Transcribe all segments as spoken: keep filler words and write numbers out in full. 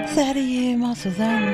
سهرية مع سوزان،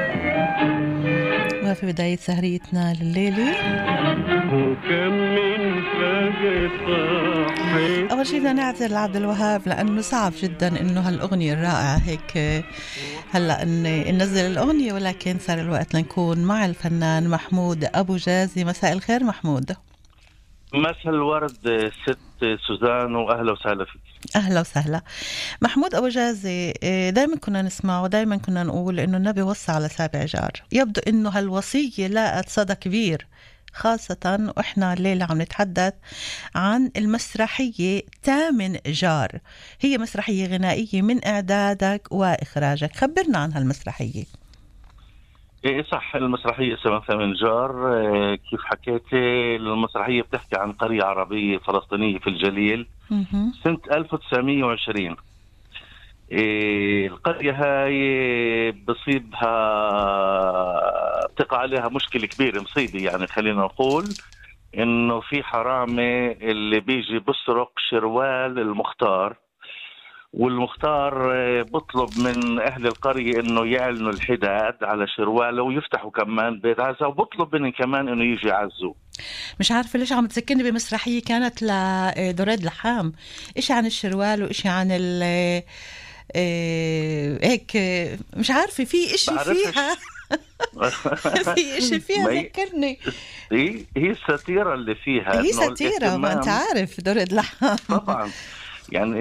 وفي بداية سهريتنا لليلة وكم من فجأة صحيت. أول شي بدنا نعتذر لعبد الوهاب لأنه صعب جدا إنه هالأغنية الرائعة هيك هلأ إن ننزل الأغنية، ولكن صار الوقت لنكون مع الفنان محمود أبو جازي. مساء الخير محمود. مساء الورد ست سوزان، وأهلا وسهلا فيك. أهلا وسهلا محمود أبو جازي. دايما كنا نسمع ودايما كنا نقول إنه النبي وصى على سابع جار. يبدو إنه هالوصية لاقت صدى كبير، خاصة وإحنا الليلة عم نتحدث عن المسرحية تامن جار. هي مسرحية غنائية من إعدادك وإخراجك، خبرنا عن هالمسرحية. إيه صح، المسرحية اسمها ثامن جار. إيه كيف حكيتي، المسرحية بتحكي عن قرية عربية فلسطينية في الجليل سنة ألف وتسعمية وعشرين. إيه القرية هاي بصيبها بتقع عليها مشكلة كبيرة، مصيبة يعني. خلينا نقول إنه في حرامي اللي بيجي بسرق شروال المختار، والمختار بطلب من أهل القرية إنه يعلنوا الحداد على شرواله ويفتحوا كمان بيت عزا، وبطلب منهم كمان إنه يجي يعزوا. مش عارفة ليش عم تذكرني بمسرحية كانت لدوريد لحام، إشي عن الشروال وإشي عن ال هيك، مش عارفة في إشي فيها في إشي فيها ذكرني. هي هي الساتيرة اللي فيها، هي ساتيرة، ما أنت عارف دوريد لحام طبعا. يعني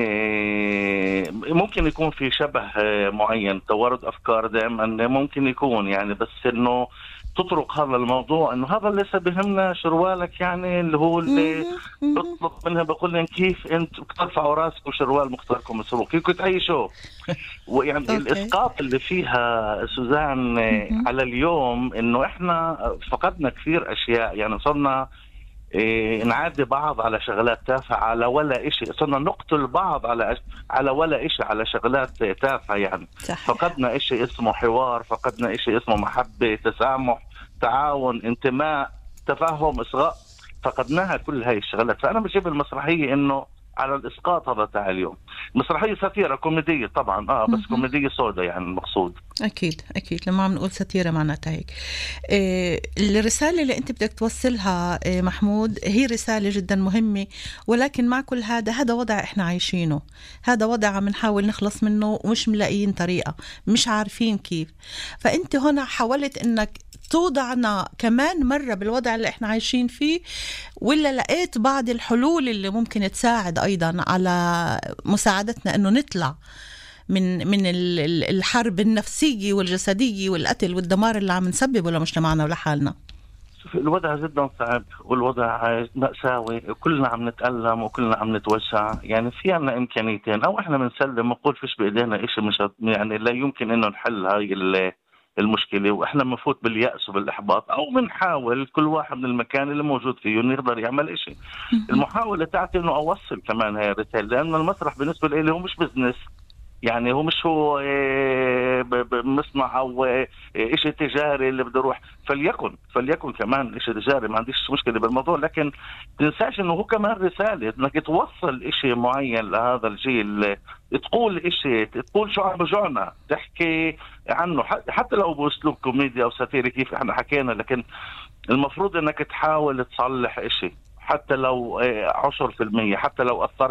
ممكن يكون في شبه معين، توارد أفكار دائما ممكن يكون يعني، بس إنه تطرق هذا الموضوع إنه هذا ليس بهمنا شروالك، يعني اللي هو اللي بطلب منها بقول لهم كيف أنت بترفعوا راسكم شروال مختاركم مسروق، كيف تعيشوا. ويعني الإسقاط اللي فيها سوزان على اليوم إنه إحنا فقدنا كثير أشياء، يعني صرنا إيه نعادي بعض على شغلات تافهة، على ولا إشي، صرنا نقتل بعض على على ولا إشي، على شغلات تافهة يعني. صحيح. فقدنا إشي اسمه حوار، فقدنا إشي اسمه محبة، تسامح، تعاون، انتماء، تفاهم، إصغاء، فقدناها كل هاي الشغلات. فأنا بجيب المسرحية إنه على الإسقاط هذا تاع اليوم. مسرحية ساتيرة كوميدية طبعا، آه بس كوميدية سوداء يعني المقصود. أكيد أكيد، لما عم نقول ساتيرة معناتها هيك. إيه الرسالة اللي أنت بدك توصلها إيه محمود هي رسالة جدا مهمة، ولكن مع كل هذا هذا وضع إحنا عايشينه، هذا وضع عم نحاول نخلص منه ومش ملاقيين طريقة، مش عارفين كيف. فأنت هنا حاولت إنك توضعنا كمان مرة بالوضع اللي احنا عايشين فيه، ولا لقيت بعض الحلول اللي ممكن تساعد ايضا على مساعدتنا انه نطلع من من الحرب النفسية والجسدية والقتل والدمار اللي عم نسببه لمجتمعنا ولحالنا؟ الوضع جدا صعب، والوضع مأساوي، كلنا عم نتألم وكلنا عم نتوجع. يعني في عنا إمكانيتين، أو إحنا بنسلم ونقول فيش بإيدينا إشي، مش يعني لا يمكن إنه نحل هاي المشكلة وإحنا بنفوت باليأس وبالإحباط، أو بنحاول كل واحد من المكان اللي موجود فيه إنه يقدر يعمل إشي. المحاولة تاعتي إنه أوصل كمان هاي الرسالة، لأن المسرح بالنسبة لي هو مش بزنس، يعني هو مش هو مصنع أو إشي تجاري اللي بده يروح. فليكن فليكن كمان إشي تجاري، ما عنديش مشكلة بالموضوع، لكن تنساش إنه هو كمان رسالة إنك توصل إشي معين لهذا الجيل، تقول إشي، تقول شو عم بجوعنا، تحكي عنه حتى لو بأسلوب كوميديا أو ساتيري كيف إحنا حكينا، لكن المفروض إنك تحاول تصلح إشي حتى لو عشرة في المية، حتى لو أثرت